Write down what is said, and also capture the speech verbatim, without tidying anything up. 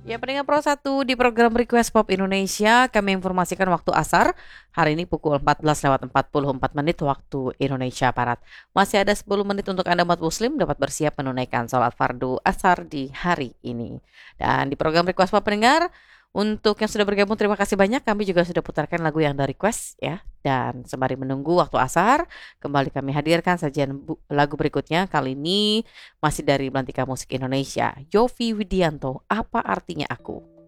Ya, pendengar Pro satu di program Request Pop Indonesia, kami informasikan waktu asar hari ini pukul empat belas lewat empat puluh empat menit waktu Indonesia Barat. Masih ada sepuluh menit untuk Anda umat muslim dapat bersiap menunaikan sholat fardu asar di hari ini. Dan di program Request Pop pendengar, untuk yang sudah bergabung terima kasih banyak. Kami juga sudah putarkan lagu yang dari request ya. Dan sembari menunggu waktu asar, kembali kami hadirkan sajian bu- lagu berikutnya. Kali ini masih dari Belantika Musik Indonesia, Yovie Widianto, Apa Artinya Aku.